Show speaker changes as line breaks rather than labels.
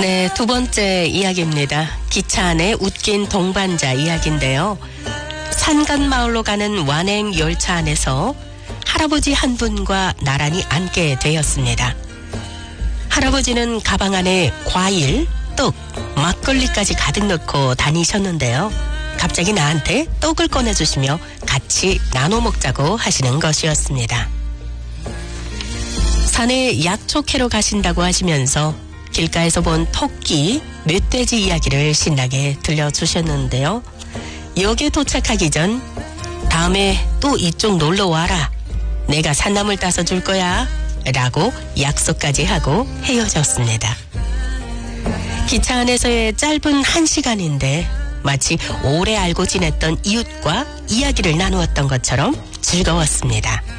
네, 두 번째 이야기입니다. 기차 안에 웃긴 동반자 이야기인데요. 산간마을로 가는 완행 열차 안에서 할아버지 한 분과 나란히 앉게 되었습니다. 할아버지는 가방 안에 과일, 떡, 막걸리까지 가득 넣고 다니셨는데요. 갑자기 나한테 떡을 꺼내주시며 같이 나눠 먹자고 하시는 것이었습니다. 산에 약초 캐러 가신다고 하시면서 길가에서 본 토끼, 멧돼지 이야기를 신나게 들려주셨는데요. 역에 도착하기 전 다음에 또 이쪽 놀러 와라. 내가 산나물 따서 줄 거야. 라고 약속까지 하고 헤어졌습니다. 기차 안에서의 짧은 1시간인데 마치 오래 알고 지냈던 이웃과 이야기를 나누었던 것처럼 즐거웠습니다.